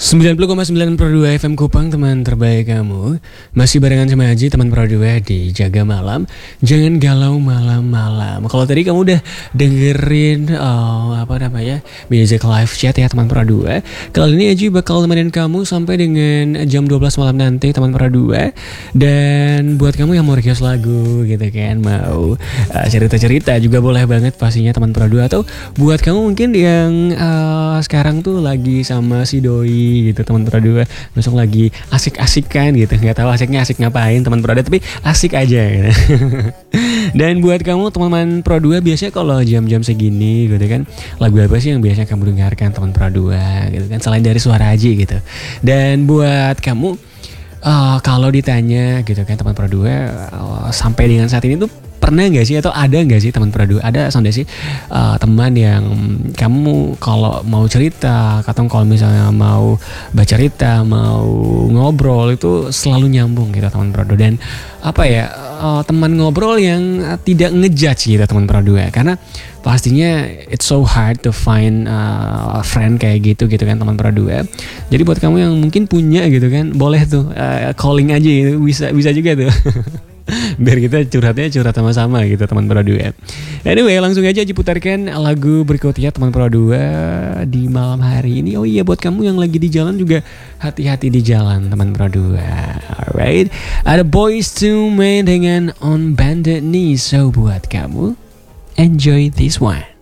90,9 Pro 2 FM Kupang, teman terbaik kamu. Masih barengan sama Haji, teman Pro 2 di Jaga Malam. Jangan galau malam-malam. Kalau tadi kamu udah dengerin music live chat ya teman Pro 2. Kali ini Haji bakal temenin kamu sampai dengan jam 12 malam nanti teman Pro 2. Dan buat kamu yang mau request lagu gitu kan, mau cerita-cerita juga boleh banget pastinya teman Pro 2. Atau buat kamu mungkin yang sekarang tuh lagi sama si doi gitu teman Pro 2, besok lagi asik-asikan gitu, nggak tahu asiknya asik ngapain teman Pro 2, tapi asik aja gitu. Dan buat kamu teman-teman Pro 2, biasanya kalau jam-jam segini gitu kan, lagu apa sih yang biasanya kamu dengarkan teman Pro 2 gitu kan, selain dari suara Haji gitu. Dan buat kamu kalau ditanya gitu kan teman Pro 2, sampai dengan saat ini tuh pernah nggak sih atau ada nggak sih teman Pro 2, ada soalnya sih teman yang kamu kalau mau cerita atau kalau misalnya mau baca cerita, mau ngobrol itu selalu nyambung gitu teman Pro 2. Dan teman ngobrol yang tidak ngejudge gitu teman Pro 2, karena pastinya it's so hard to find a friend kayak gitu kan teman Pro 2. Jadi buat kamu yang mungkin punya gitu kan, boleh tuh calling aja gitu, bisa juga tuh. Biar kita curhat sama-sama gitu teman Pro 2. Anyway, langsung aja diputarkan lagu berikutnya teman Pro 2 di malam hari ini. Oh iya, buat kamu yang lagi di jalan juga hati-hati di jalan teman Pro 2. Alright, ada Boyz II Men dengan On Bended Knee. So buat kamu, enjoy this one.